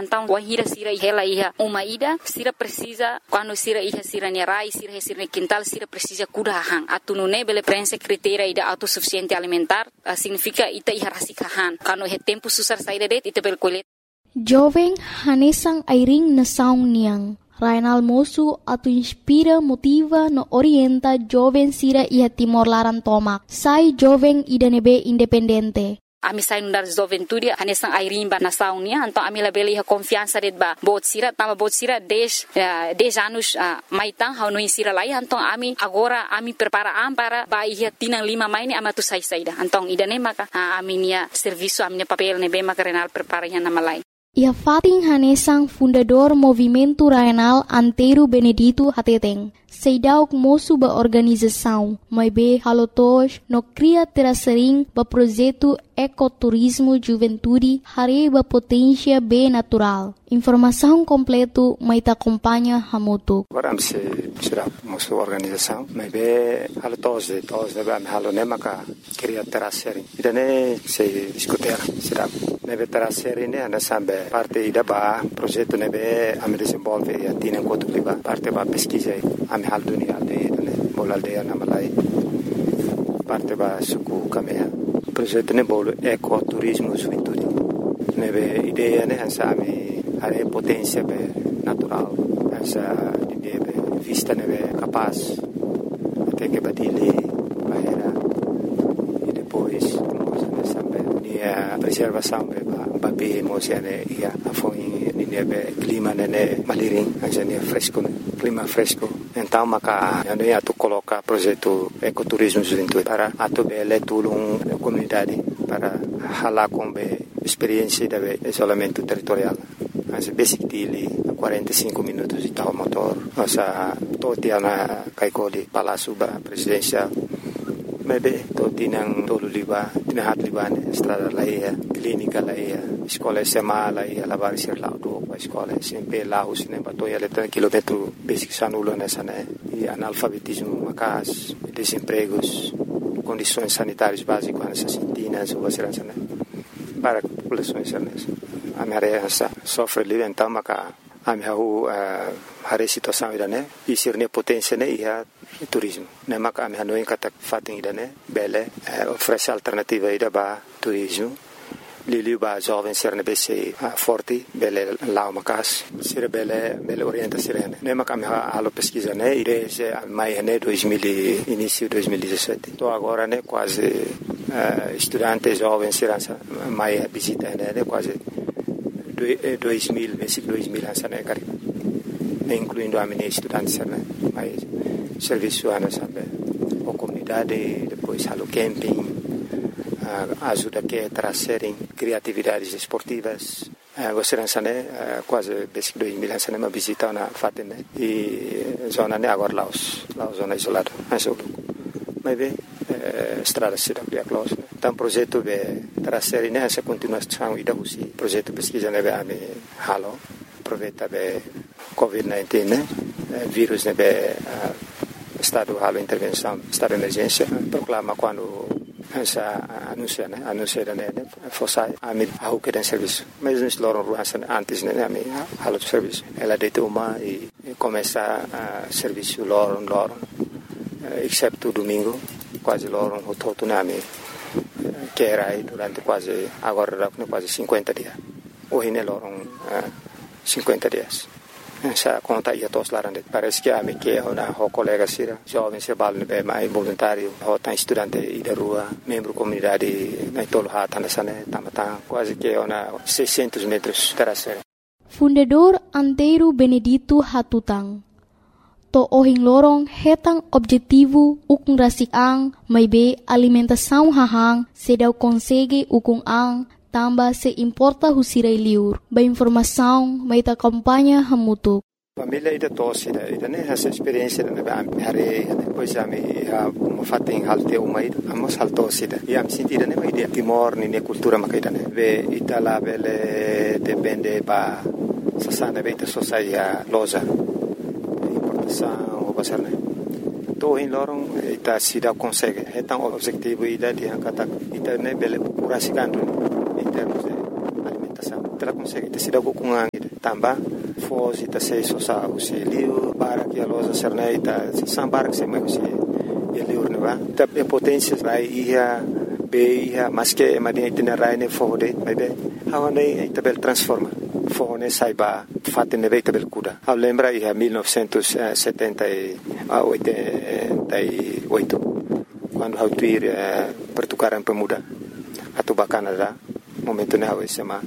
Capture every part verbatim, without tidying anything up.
então wahira sira ihela iha uma ida sira precisa quando sira iha sira nerai sira sira quintal sira precisa kuda hang atunune bele prensa kriteria ida autossuficiente alimentar uh, significa ita iha rasikahan quando he tempo susar saída det ita bel kolet jovem hanesang airing na saung niang Rainal Mosu atu inspira, motiva, no orienta jovem sira iha Timor Laran tomak. Sai jovem idanebe independente. Ami sai nundar juventude hanesang airimba na saunia então ami labeli ha confiança det ba bot sira tama bot sira dez dez anos uh, maitang hau no insira lai então ami agora ami prepara am para ba iha tinang lima maini ama tu sai saida então idane maka uh, ami nia serviço ami papel ne be maka renal prepara nya nama lai. Ia Fatin Hanesang, fundador Movimento Rainal Antero Benedito Hateteng. Seidauk moço ba organização, mas be halotos no cria terasering ba projeto ecoturismo juventude hare ba potência be natural. Informação completo mai ta acompanha hamoto. Agora se será moço organização, mas be halotos de todos de am halone maka cria terasering. Idane se escutar será neve terasering ne ana sambe parte ida ba projeto neve am desenvolve e atina enquanto liba parte ba pesquisa am hal dunia aldeia ne bol aldeia na malai parte ba suku kamea projeto ne bol ecoturismo juventude neve ideia ne ansami are potência be natural essa ideia be vista neve capaz até que badile bahera e depois nós ne sambe a preservação be ba be mosiane ia afoi neve clima ne malirin angenia fresco clima fresco então maka ando ia tu coloca projeto ecoturismo juventude para atu bele tulung comunidade para hala com be experiência de isolamento territorial as basic dili quarenta e cinco minutos de tal motor nossa totiana kaikoli palácio ba presidencial mebe totinang tolu liba tinahat libane estrada laia clínica laia escola sema laia lavar sir laudo a escola sempre lá o cinema to ia letra quilômetro basic sanulo nessa né e analfabetismo macas desempregos condições sanitárias básicas nessas sintinas ou segurança né para populações nessa a minha área sofre ali então maca a minha rua a situação ida né e ser ne potência né e a turismo né maca a minha não encata fatem ida né bele oferece alternativa ida ba turismo Lili ba jovem ser ne bese forte bele lá uma casa ser bele bele orienta sirene né maca a minha alo pesquisa né ide se mai né dois mil início dois mil e dezessete tô agora né quase uh, estudante jovem ser mai visita né quase dois mil, mesmo dois mil ansa né cari, incluindo a minha estudante né, mas serviço ana sabe, a comunidade depois halo camping, uh, ajuda que trazerem criatividades esportivas, uh, você ansa né quase mesmo dois mil ansa né uma visita na fatem né e zona né agora lá os lá zona isolada, ansa mas bem estrada cidade a close então projeto be trazer nessa continuação ida usi projeto pesquisa ne be ame halo aproveita be covid dezenove né vírus ne be estado halo intervenção estado de emergência proclama quando essa anuncia né anuncia né fossai ame a que den serviço mas nos loron ruança antes né ame halo serviço ela deita uma e começa a serviço loron loron excepto domingo quase loro o todo nome que era aí durante quase agora quase cinquenta dias hoje ne loro cinquenta dias essa conta ia todos lá parece que a me que uma colega sira jovem se balne be mais voluntário ou tá estudante e da rua membro comunidade na tolo hata nessa né tamata quase que uma seiscentos metros terceira fundador Antero Benedito Hatutang to ohing lorong hetang objetivo ukung rasiang may be alimentação hahang sedaw konsege ukung ang tamba se importa husiray liur ba informação may ta kampanya hamutuk família ida tosi ida ida ne essa experiência ne ba hare depois ami mo fating halte umai amos haltosi ida e am sentida ne ida Timor ni ne cultura makaida ne ve itala bele depende ba sasana beta sociedade loja o pasar né to in lorong ita sida consegue então objetivo ida de angkata ita ne bele curasikan em termos de alimentação ela consegue te se dá com a também fosse tá se sosa o se liu para que a loja sernei tá são para que se mais se ele urna va tá potência vai ia be ia mas que madia itinerário ne fode vai be hawa nei tabel transforma fone saiba fatte ne be tabel kuda a lembra ia mil novecentos e setenta e oito quando hau tuir pertukaran pemuda atau Canada momento ne hau sema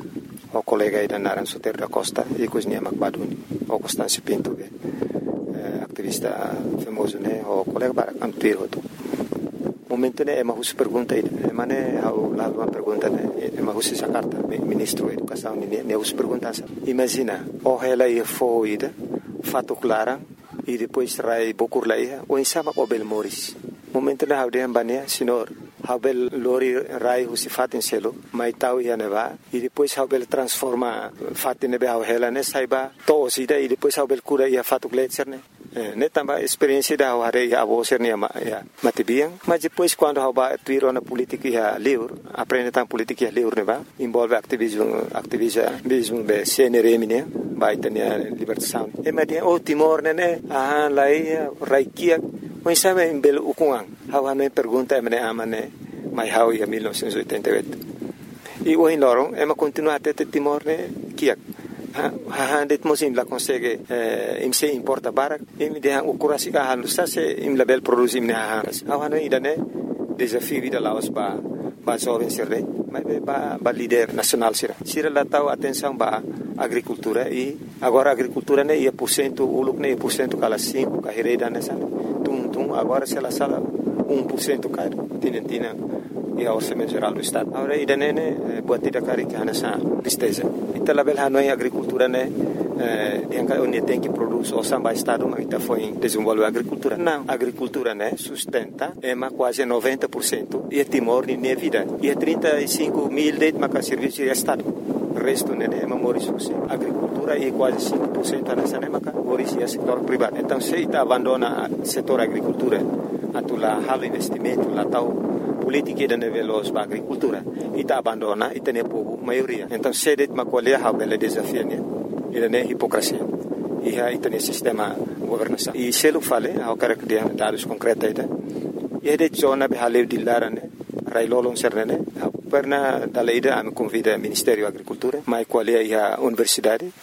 o colega ida naran Soter da Costa e cozinha Macbaduni o Constâncio Pinto be ativista famoso ne o colega para antuir hoto momento ne ema hus pergunta ida ema ne hau la uma pergunta ne ema hus Jakarta ministro da educação ne ne hus pergunta imagina o ela ia foi ida fato clara e depois rai bokur laia o insama o bel moris momento ne hau de ambania senhor Habel lori rai husi fatin selo mai tau ia neva e depois Habel transforma fatin nebe hau hela ne saiba to sida e depois Habel cura ia fatu gletser ne ne tamba experiência da hau hare ia abo ser ne ya matibiang mas depois quando hau ba tuiro na política ia liur aprende tam política ia liur neva envolve ativismo ativismo be C N R M ne ba itania libertação e madia o Timor ne ah lai rai kia Mas sabe em belo ukuang, hawa no pergunta emane amane, mai hau ia mil novecentos e oitenta e oito. E o em lorong, ema continua até Timor ne kiak. Ha ha det mosim la consegue eh, im se importa barak, im de han ukurasi ka halu sa se im label produzim ne ha. Hawa no idane desafio vida laos ba ba jovem serre, mas ba ba líder nacional sira. Sira la tau atenção ba agricultura e agora a agricultura ne ia por cento, o lucro ne ia por cento cala cinco, carreira nessa. Agora se ela sala um por cento cai tinentina e a orçamento geral do estado agora ida nene buatida cari que nessa tristeza então lá belha não é agricultura né em que onde tem que produz o samba estado mas ita foi desenvolver a agricultura não agricultura né sustenta é mais quase noventa por cento e Timor nem vida e trinta e cinco mil de maca serviço de estado o resto né é memória agricultura e quase cinco por cento nessa né maca origem setor privado então se ita abandona setor agricultura atula halo investimento lá tal política da nível da agricultura ita abandona ita ne povo maioria então se det macolia ha bela desafio né ida ne hipocrisia e ha ita ne sistema governação e se lo fale ha cara que dia dados concretos ida e de zona be hale dilara né rai lolong serne perna dalla ida am convida Ministério Agricultura mai qualia ia universidade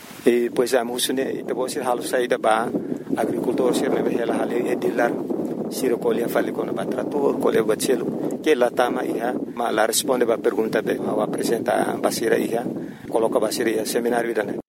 e pois am husune ita bosir halu saida ba agricultor serne be hela hale e dilar siro colia fale con batrator colia bacelo que la tama ia ma la risponde ba pergunta be ao apresenta basira ia coloca basira ia seminário ida né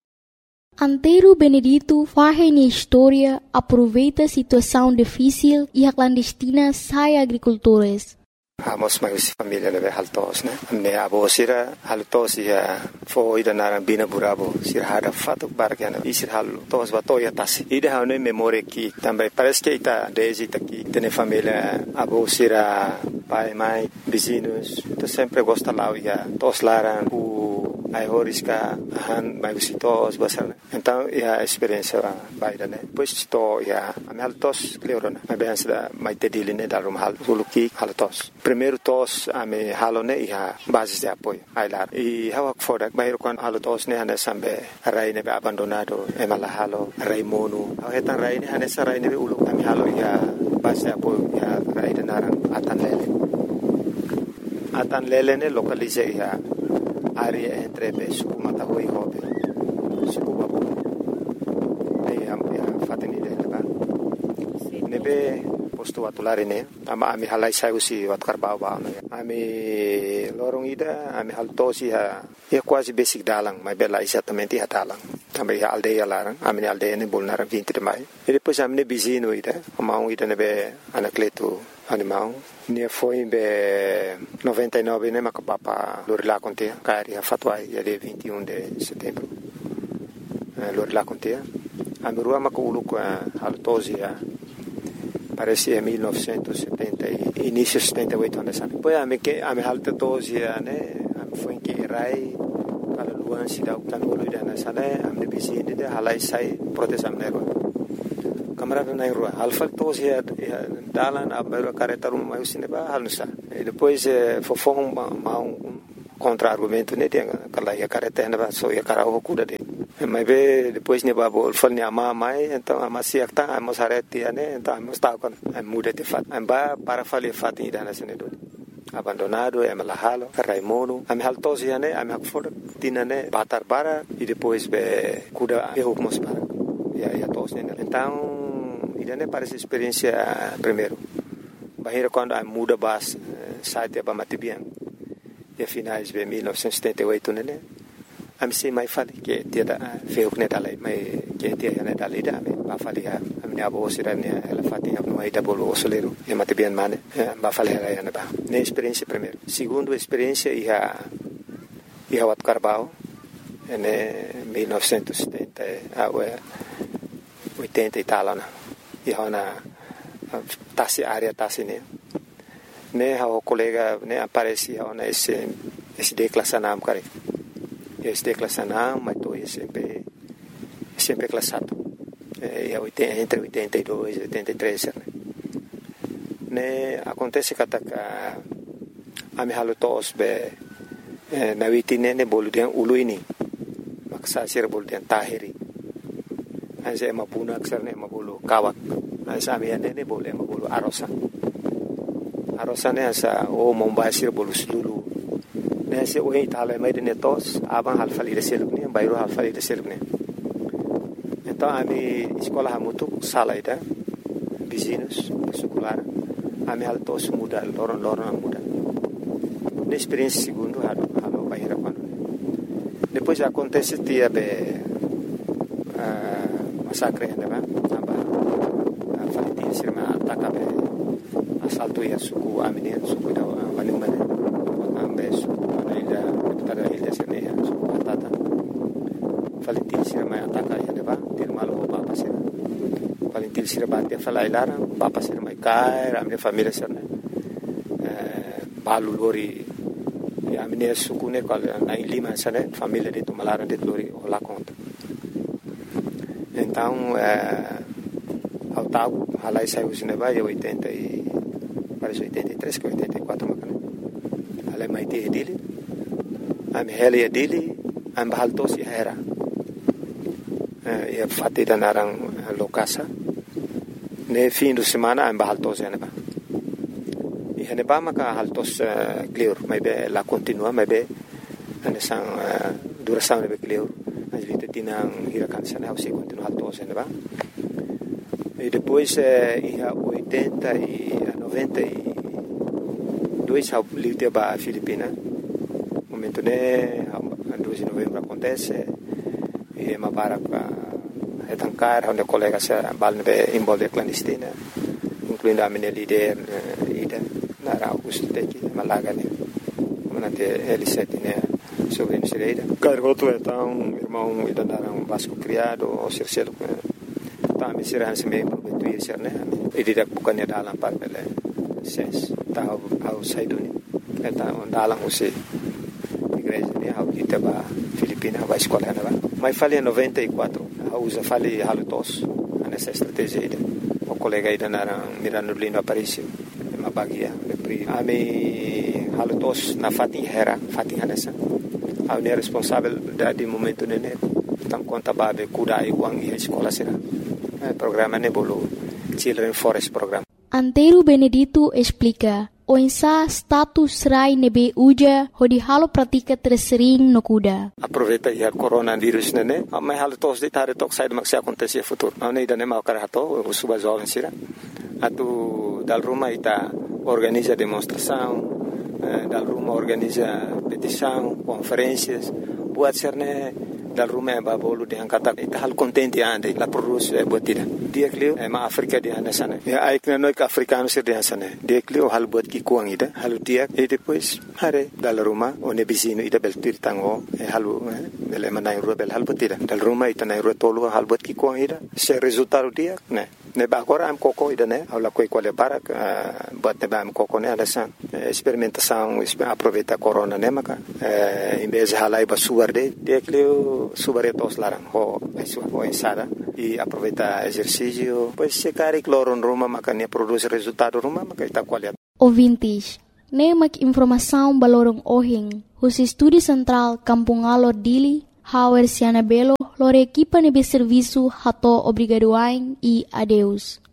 Antero Benedito faz na história aproveita a situação difícil e a clandestina sai agricultores. Amos mais família leve haltos né me abo sira haltos ia foi da naran bina burabo sira hada fato bargana e sira haltos batoya tasi ida hane memória que também parece que ita desde aqui tem família abo sira pai mãe vizinhos to sempre gosta lá ia tos laran o ai horiska han mai visitos basar então ia experiência baida né pois to ia am haltos cleorona mas bem da mai tediline da rum hal suluki haltos primeiro tos ame halone ia base de apoio ai lá e hawak fodak bairo kan haltos ne hane sambe rai ne abandonado e mala halo rai mono hetan rai ne hane sarai ne ulu ame halo ia base de apoio ia rai de naran atan lele atan lele ne localize ia área entre Suku Matahui e Hobe, Suku Babu. Aí a fatini dele lá. Nebe posto atulare ne, ama ami halai saiu si watkar bau bau ne. Ami lorong ida, ami haltosi ha, é quase basic dalang, mas bela exatamente ha dalang. Também a aldeia lá, ami ne aldeia ne bolnar vinte de maio. E depois ami ne bizino ida, ama um ida nebe anacleto animal. Ne foi em noventa e nove né macapapa Lorila contea cari a fatwa ia de vinte e um de setembro Lorila contea a mirua maculu com a altosia parece em mil novecentos e setenta e início de setenta e oito anos depois a me que a me alta tosia né foi em que rai para luan se dá o canolo ida na sala a me bizinde de halai sai proteção nero camarada na rua alfa tos ia dalan a belo careta rumah usine ba halusa e depois fofong mau contra-argumento né dia kalau ia careta né so ia cara o cuda de mas be depois ne babo falni ama mai então ama siak ta amos hareti né então amos ta kan muda de fat amba para fali fat ida na sene do abandonado é malahalo Raimundo am haltosi né am hakfor tina né batar bara e depois be cuda eu mos para ia ia tos né então ida né parece experiência primeiro bahira quando a muda bas site ba matibian e finais de mil novecentos e setenta e oito né am se mai fali que dia da feu né dalai mai que dia né dalai da ba fali a minha avó sira né ela fatinha no aí da bolo soleiro e matibian mane ba fali ela né ba né experiência primeiro segundo experiência ia ia wat Carbau né mil novecentos e setenta a oitenta e tal né ia na tasi área tasi né né o colega né aparecia na esse esse declaração nam cara esse declaração nam mas tô sempre sempre classado é entre oitenta e dois e oitenta e três né né acontece que a a me halutos be na vitine ne boludian uluini maksa sir boludian tahiri anje mapuna aksarne mabulu kawak asa me ne boleh mabulu arosa arosane asa o mombasir bolus dulu nese o itala mai de netos aban halfali de selukni bayro halfali de selukni então ami escola hamutu salaida vizinhos secular ami altos muda loron loron muda de experiência segundo halo halo bayra quando depois acontece dia be massacre né ba aba faliti sirma ataka be assalto ia suku amine suku da wani mane ambe suku na ilha tada ilha sene suku patata faliti sirma ataka ia ba til malo papa sir faliti sirma dia falai lara papa sir mai kai amne família serne eh balu lori ya amine suku ne qual na lima sene família de tumalara de lori la conta então eh ao tal halai saiu sine ba e oitenta e parece oitenta e três que oitenta e quatro macana ale mai te dele am hele dele am baltos e era e fatti da narang lokasa ne fim de semana am baltos e neba e neba maka haltos clear mai be la continua mai be ane sang duração ne be clear ajlite tinang hirakan sana o se continua haltos e neba e depois ia oitenta e noventa e dois ao livro ba Filipina momento né dois de novembro acontece e uma para é tancar onde colega se balne envolve clandestina incluindo a minha líder ida na Augusto teki Malaga né manate L sete né sobre Nicereira cargoto então irmão ida na um Vasco criado o Circelo tá me será se me prometo ir né e didak bukannya dalam parpele ses tahu au saiduni eta dalam usi igreja ne au kita ba Filipina ba escola na ba mai fali noventa e quatro au usa fali halutos nessa estratégia ida o colega ida na Mirano Lindo Aparicio ma bagia le pri ami halutos na fati hera fati hanesa au ne responsável da di momento nene tam conta ba be kuda i wang i escola sera programa ne bolo Children Forest Program. Antero Benedito explica o insa status rai nebe uja hodi halo pratika tersering no kuda. Aproveita ia coronavírus nene, mas halo tos de tare tok sai maksi acontecer futuro. Não nem dane mau karato, o suba jovem sira. Atu dal Roma ita organiza demonstração, dal Roma organiza petição, conferências, buat serne dal Roma ba bolu de angkata ita hal contente ande la produz botida. Dia klio e ma Afrika di anda sana. Ya ai kna noi ka africano sir di sana. Dia klio hal bot ki kuang ida, halu dia e depois hare dal Roma one bisino ida bel tir tango e halu bele manai ro bel hal botida. Dal Roma ita nai ro tolu hal bot ki kuang ida. Se resultado dia ne. Ne ba agora am koko ida ne, au la koi quale barak bot ne ba am koko ne alasan. Experimentação, aproveita corona ne maka. Em vez de halai ba suarde, dia klio subaretos larang ho aisu ho ensada e aproveita exercício pois se cari cloro Roma makanya produz resultado Roma maka ita qualidade. Ouvintes, nemak informação balorong ohing. Os Estúdio Central Kampung Alor Dili, Hauer Siana Belo, lore equipa nebe serviço hato obrigadoain e adeus.